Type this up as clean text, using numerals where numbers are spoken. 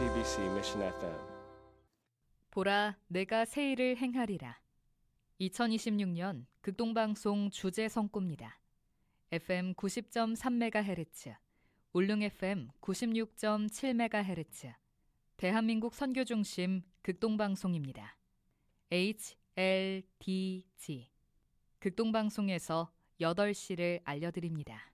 JTBC Mission FM. 보라, 내가 새 일을 행하리라. 2026년 극동방송 주제 성구입니다. FM 90.3MHz, 울릉 FM 96.7MHz, 대한민국 선교중심 극동방송입니다. HLDG, 극동방송에서 8시를 알려드립니다.